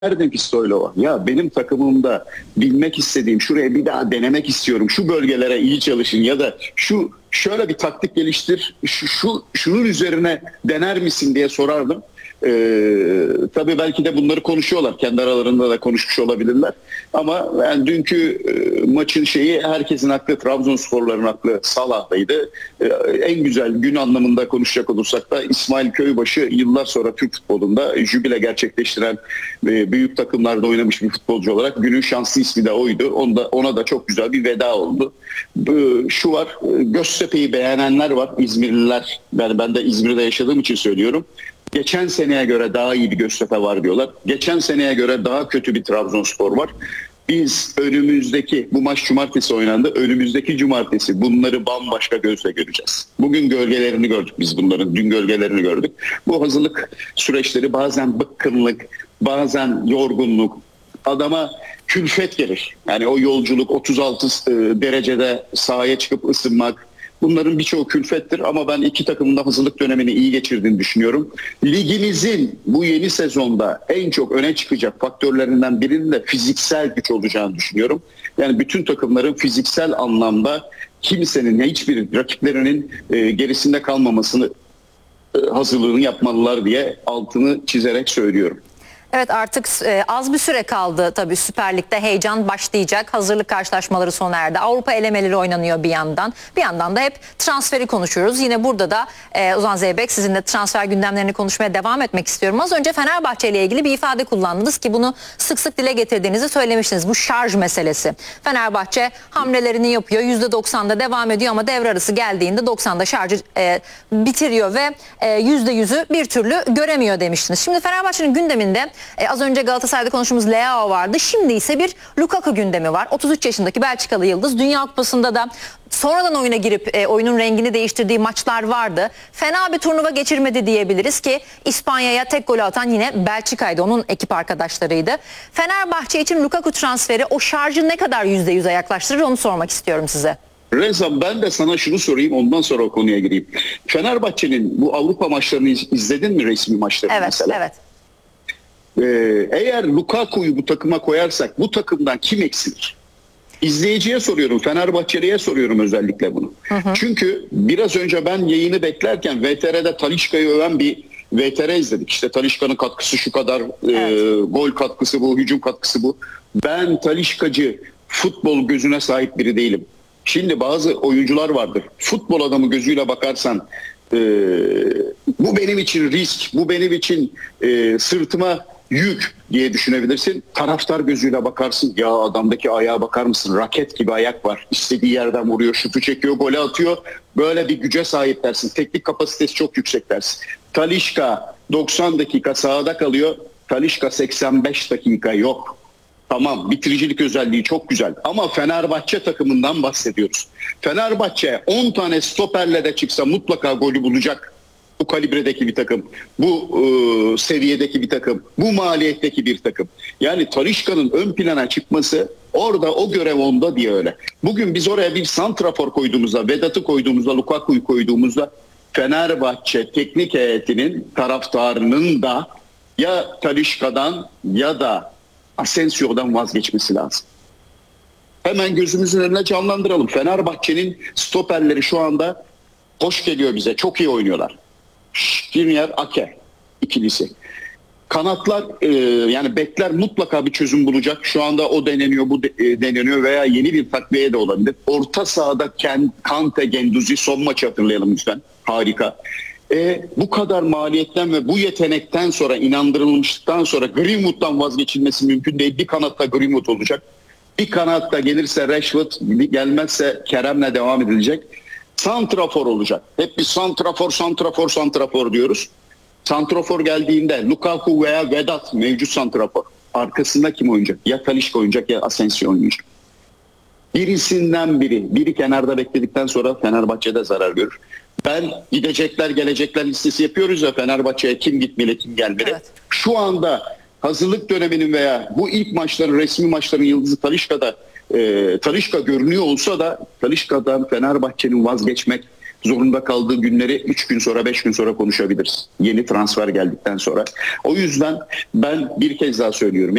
Derdim ki Stoylova, ya benim takımımda bilmek istediğim, şuraya bir daha denemek istiyorum, şu bölgelere iyi çalışın ya da şöyle bir taktik geliştir, şunun üzerine dener misin diye sorardım. Tabii belki de bunları konuşuyorlar, kendi aralarında da konuşmuş olabilirler. Ama yani dünkü maçın şeyi, herkesin aklı, Trabzonsporların aklı Salah'taydı. En güzel gün anlamında konuşacak olursak da İsmail Köybaşı yıllar sonra Türk futbolunda jübile gerçekleştiren, büyük takımlarda oynamış bir futbolcu olarak günün şanslı ismi de oydu. Ona da çok güzel bir veda oldu. Şu var, Göztepe'yi beğenenler var, İzmirliler. Ben de İzmir'de yaşadığım için söylüyorum. Geçen seneye göre daha iyi bir Göztepe var diyorlar. Geçen seneye göre daha kötü bir Trabzonspor var. Biz önümüzdeki, bu maç cumartesi oynandı, önümüzdeki cumartesi bunları bambaşka gözle göreceğiz. Bugün gölgelerini gördük biz bunların, dün gölgelerini gördük. Bu hazırlık süreçleri bazen bıkkınlık, bazen yorgunluk, adama külfet gelir. Yani o yolculuk 36 derecede sahaya çıkıp ısınmak, bunların birçoğu külfettir ama ben iki takımın da hazırlık dönemini iyi geçirdiğini düşünüyorum. Ligimizin bu yeni sezonda en çok öne çıkacak faktörlerinden birinin de fiziksel güç olacağını düşünüyorum. Yani bütün takımların fiziksel anlamda kimsenin, hiçbir rakiplerinin gerisinde kalmamasını hazırlığını yapmalılar diye altını çizerek söylüyorum. Evet, artık az bir süre kaldı tabii. Süper Lig'de heyecan başlayacak. Hazırlık karşılaşmaları sona erdi. Avrupa elemeleri oynanıyor bir yandan. Bir yandan da hep transferi konuşuyoruz. Yine burada da Ozan Zeybek, sizinle transfer gündemlerini konuşmaya devam etmek istiyorum. Az önce Fenerbahçe ile ilgili bir ifade kullandınız ki bunu sık sık dile getirdiğinizi söylemiştiniz. Bu şarj meselesi. Fenerbahçe hamlelerini yapıyor. %90'da devam ediyor ama devre arası geldiğinde 90'da şarjı bitiriyor ve %100'ü bir türlü göremiyor demiştiniz. Şimdi Fenerbahçe'nin gündeminde az önce Galatasaray'da konuştuğumuz Leao vardı. Şimdi ise bir Lukaku gündemi var. 33 yaşındaki Belçikalı yıldız. Dünya Kupası'nda da sonradan oyuna girip oyunun rengini değiştirdiği maçlar vardı. Fena bir turnuva geçirmedi diyebiliriz ki İspanya'ya tek golü atan yine Belçika'ydı. Onun ekip arkadaşlarıydı. Fenerbahçe için Lukaku transferi o şarjı ne kadar %100'e yaklaştırır onu sormak istiyorum size. Reza, ben de sana şunu sorayım, ondan sonra o konuya gireyim. Fenerbahçe'nin bu Avrupa maçlarını izledin mi, resmi maçlarını mesela? Evet. Eğer Lukaku'yu bu takıma koyarsak bu takımdan kim eksilir? İzleyiciye soruyorum, Fenerbahçeli'ye soruyorum özellikle bunu. Çünkü biraz önce ben yayını beklerken VTR'de Talisca'yı öven bir VTR izledik. İşte Talisca'nın katkısı şu kadar, gol katkısı bu, hücum katkısı bu. Ben Talisca'cı, futbol gözüne sahip biri değilim. Şimdi bazı oyuncular vardır. Futbol adamı gözüyle bakarsan bu benim için risk, bu benim için sırtıma yük diye düşünebilirsin. Taraftar gözüyle bakarsın, ya adamdaki ayağa bakar mısın? Raket gibi ayak var. İstediği yerden vuruyor, şutu çekiyor, golü atıyor. Böyle bir güce sahip dersin. Teknik kapasitesi çok yüksek dersin. Talisca 90 dakika sahada kalıyor. Talisca 85 dakika yok. Tamam, bitiricilik özelliği çok güzel ama Fenerbahçe takımından bahsediyoruz. Fenerbahçe 10 tane stoperle de çıksa mutlaka golü bulacak. Bu kalibredeki bir takım, bu seviyedeki bir takım, bu maliyetteki bir takım. Yani Talisca'nın ön plana çıkması orada, o görev onda diye öyle. Bugün biz oraya bir santrafor koyduğumuzda, Vedat'ı koyduğumuzda, Lukaku'yu koyduğumuzda Fenerbahçe teknik heyetinin, taraftarının da ya Talisca'dan ya da Asensio'dan vazgeçmesi lazım. Hemen gözümüzün önüne canlandıralım. Fenerbahçe'nin stoperleri şu anda hoş geliyor bize. Çok iyi oynuyorlar. Skriniar, Ake ikilisi. Kanatlar yani bekler mutlaka bir çözüm bulacak. Şu anda o deneniyor, bu deneniyor veya yeni bir takviye de olabilir. Orta sahada Kante, Genduzi, son maçı hatırlayalım lütfen. Harika. Bu kadar maliyetten ve bu yetenekten sonra, inandırılmışlıktan sonra Greenwood'dan vazgeçilmesi mümkün değil. Bir kanatta Greenwood olacak. Bir kanatta gelirse Rashford, gelmezse Kerem'le devam edilecek. Santrafor olacak. Hep bir santrafor diyoruz. Santrafor geldiğinde Lukaku veya Vedat mevcut santrafor. Arkasında kim oynayacak? Ya Talisca oynayacak ya Asensio oynayacak. Birisinden biri kenarda bekledikten sonra Fenerbahçe'de zarar görür. Ben gidecekler gelecekler listesi yapıyoruz ya, Fenerbahçe'ye kim gitmeli kim gelmeli. Evet. Şu anda hazırlık döneminin veya bu ilk maçların, resmi maçların yıldızı Talisca görünüyor olsa da Talisca'dan Fenerbahçe'nin vazgeçmek zorunda kaldığı günleri 3 gün sonra 5 gün sonra konuşabiliriz. Yeni transfer geldikten sonra. O yüzden ben bir kez daha söylüyorum.